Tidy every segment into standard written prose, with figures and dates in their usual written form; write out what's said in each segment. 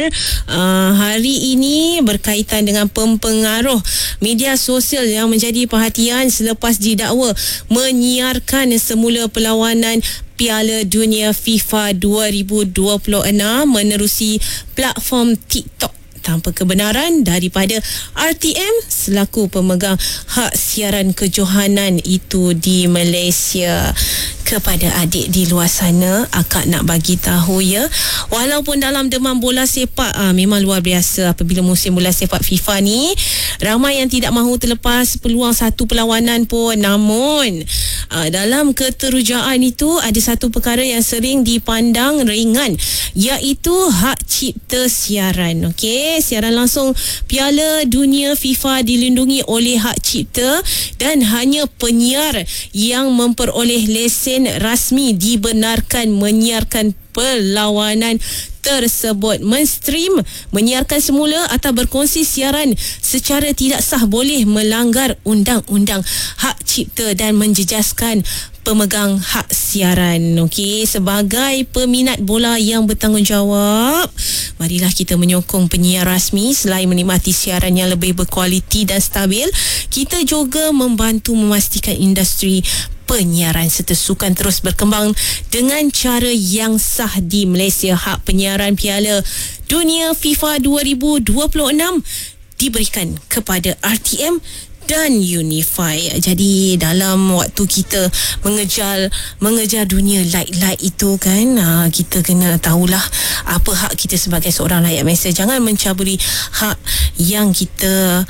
Hari ini berkaitan dengan pempengaruh media sosial yang menjadi perhatian selepas didakwa menyiarkan semula perlawanan Piala Dunia FIFA 2026 menerusi platform TikTok tanpa kebenaran daripada RTM selaku pemegang hak siaran kejohanan itu di Malaysia. Kepada adik di luar sana, akak nak bagi tahu ya, walaupun dalam demam bola sepak memang luar biasa apabila musim bola sepak FIFA ni, ramai yang tidak mahu terlepas peluang satu perlawanan pun. Namun dalam keterujaan itu ada satu perkara yang sering dipandang ringan, iaitu hak cipta siaran. Okey, siaran langsung Piala Dunia FIFA dilindungi oleh hak cipta dan hanya penyiar yang memperoleh lesen rasmi dibenarkan menyiarkan perlawanan tersebut. Menstream, menyiarkan semula atau berkongsi siaran secara tidak sah boleh melanggar undang-undang hak cipta dan menjejaskan pemegang hak siaran. Okey, sebagai peminat bola yang bertanggungjawab, marilah kita menyokong penyiar rasmi. Selain menikmati siaran yang lebih berkualiti dan stabil, kita juga membantu memastikan industri penyiaran serta sukan terus berkembang dengan cara yang sah di Malaysia. Hak penyiaran Piala Dunia FIFA 2026 diberikan kepada RTM dan Unify. Jadi dalam waktu kita mengejar dunia like itu kan, kita kena tahulah apa hak kita sebagai seorang rakyat Malaysia. Jangan mencaburi hak yang kita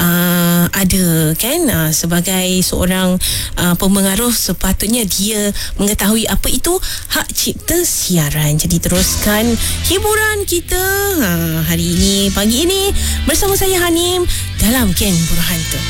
ada kan. Sebagai seorang pemengaruh, sepatutnya dia mengetahui apa itu hak cipta siaran. Jadi teruskan hiburan kita hari ini, pagi ini bersama saya Hanim dalam Geng Burhanto.